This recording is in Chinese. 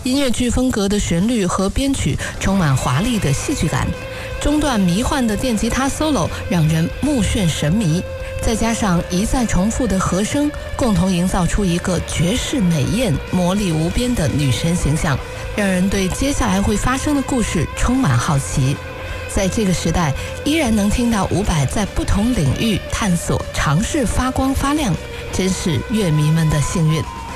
音乐剧风格的旋律和编曲充满华丽的戏剧感，中段迷幻的电吉他 solo 让人目眩神迷，再加上一再重复的和声，共同营造出一个绝世美艳、魔力无边的女神形象，让人对接下来会发生的故事充满好奇。在这个时代，依然能听到伍佰在不同领域探索、尝试发光发亮，真是乐迷们的幸运。